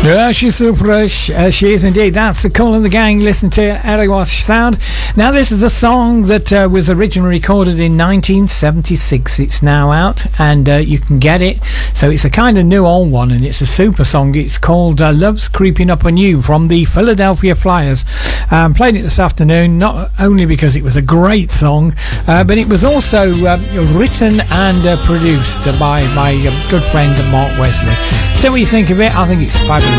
Yeah, she's so fresh. She is indeed. That's the Kool and the Gang. Listen to Erewash Sound. Now, this is a song that was originally recorded in 1976. It's now out, and you can get it. So it's a kind of new old one, and it's a super song. It's called Love's Creeping Up on You from the Philadelphia Flyers. Played it this afternoon, not only because it was a great song, but it was also written and produced by my good friend Mark Wesley. So what do you think of it? I think it's fabulous.